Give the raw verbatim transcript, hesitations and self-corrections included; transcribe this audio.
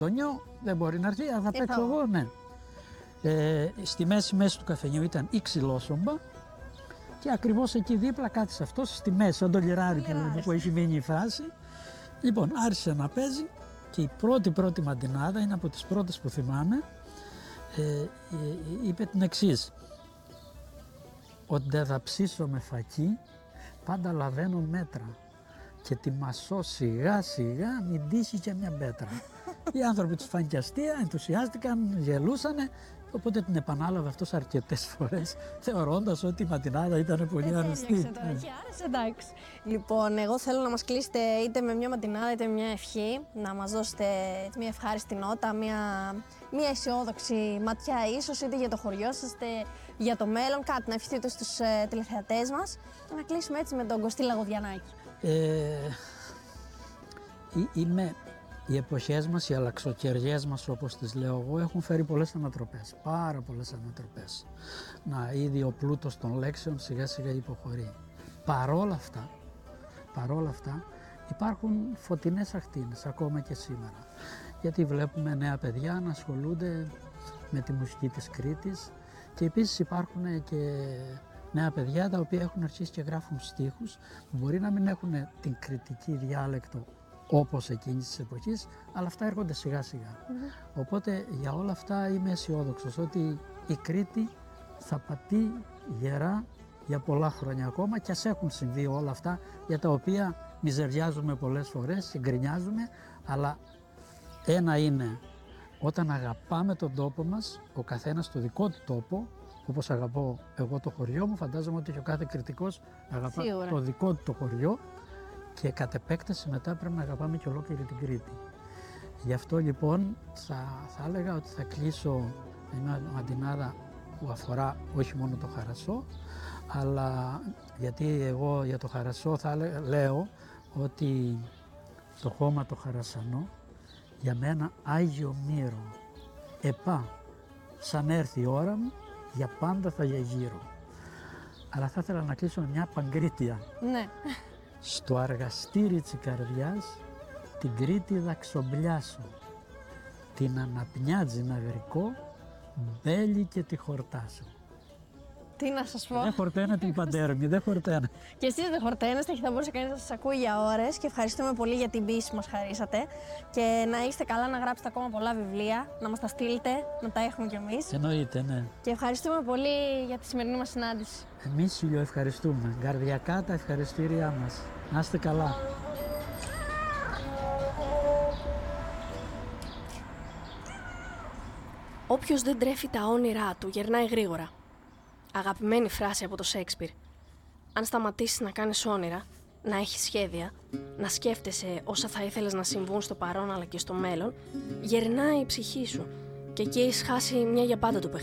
Το νιώ δεν μπορεί να έρθει, αλλά θα παίξω εγώ, ναι. Ε, στη μέση μέση του καφενείου ήταν η ξυλόσομπα και ακριβώς εκεί δίπλα κάθισε αυτός στη μέση, σαν το λιράρι που, που έχει μείνει η φράση. Λοιπόν, άρχισε να παίζει και η πρώτη πρώτη μαντινάδα, είναι από τις πρώτες που θυμάμαι, ε, ε, είπε την εξής: ότι δεν θα ψήσω με φακί, πάντα λαβαίνω μέτρα και τη μασώ σιγά σιγά, μην τύχει και μια πέτρα. Οι άνθρωποι τους φάνηκε αστεία, ενθουσιάστηκαν, γελούσανε, οπότε την επανάλαβε αυτός αρκετές φορές, θεωρώντας ότι η ματινάδα ήταν πολύ αρεστή. Έχει άρεσε, εντάξει. Λοιπόν, εγώ θέλω να μας κλείσετε είτε με μια ματινάδα είτε με μια ευχή, να μας δώσετε μια ευχάριστη νότα, μια, μια αισιόδοξη ματιά ίσως, είτε για το χωριό σας, είτε για το μέλλον, κάτι να ευχηθείτε στους ε, τηλεθεατές μας και να κλείσουμε έτσι με τον Κωστή Λαγοδιανάκη. Ε, είμαι... Οι εποχές μας, οι αλλαξοκαιριές μας, όπως τις λέω εγώ, έχουν φέρει πολλές ανατροπές, πάρα πολλές ανατροπές. Να, ήδη ο πλούτος των λέξεων σιγά σιγά υποχωρεί. Παρόλα αυτά, παρόλα αυτά υπάρχουν φωτεινές ακτίνες ακόμα και σήμερα. Γιατί βλέπουμε νέα παιδιά να ασχολούνται με τη μουσική της Κρήτης και επίσης υπάρχουν και νέα παιδιά τα οποία έχουν αρχίσει και γράφουν στίχους που μπορεί να μην έχουν την κρητική διάλεκτο όπως εκείνης της εποχής, αλλά αυτά έρχονται σιγά σιγά. Mm-hmm. Οπότε για όλα αυτά είμαι αισιόδοξος ότι η Κρήτη θα πατεί γερά για πολλά χρόνια ακόμα και ας έχουν συμβεί όλα αυτά για τα οποία μιζεριάζουμε πολλές φορές, συγκρινιάζουμε, αλλά ένα είναι όταν αγαπάμε τον τόπο μας, ο καθένας το δικό του τόπο, όπως αγαπώ εγώ το χωριό μου, φαντάζομαι ότι και ο κάθε κριτικός αγαπά Σίγουρα. το δικό του το χωριό. Και κατ' επέκταση μετά πρέπει να αγαπάμε και ολόκληρη την Κρήτη. Γι' αυτό λοιπόν θα, θα έλεγα ότι θα κλείσω μια μαντινάδα που αφορά όχι μόνο το Χαρασσό, αλλά γιατί εγώ για το Χαρασσό θα λέω ότι το χώμα το χαρασσανό για μένα Άγιο Μύρο, επά, σαν έρθει η ώρα μου, για πάντα θα γεγύρω. Αλλά θα ήθελα να κλείσω μια παγκρίτια. Ναι. Στο αργαστήρι της καρδιάς την Κρήτη δαξομπλιάσω, την αναπνιάτζη ναυρικό μπέλη και τη χορτάσω. Τι να σας πω. Δεν χορταίνεται η Παντέρμη, δεν χορταίνεται. Και εσείς δεν χορταίνεστε και θα μπορούσε κανείς να σας ακούει για ώρες και ευχαριστούμε πολύ για την ποιήση που μας χαρίσατε και να είστε καλά, να γράψετε ακόμα πολλά βιβλία, να μας τα στείλετε, να τα έχουμε κι εμείς. Εννοείται, ναι. Και ευχαριστούμε πολύ για τη σημερινή μας συνάντηση. Εμείς Σιλιο ευχαριστούμε, καρδιακά τα ευχαριστήριά μας. Να είστε καλά. Όποιος δεν τρέφει τα όνειρά του γερνάει γρήγορα. Αγαπημένη φράση από το Σέξπιρ. Αν σταματήσεις να κάνεις όνειρα, να έχεις σχέδια, να σκέφτεσαι όσα θα ήθελες να συμβούν στο παρόν αλλά και στο μέλλον, γερνάει η ψυχή σου και εκεί έχεις χάσει μια για πάντα το παιχνίδι.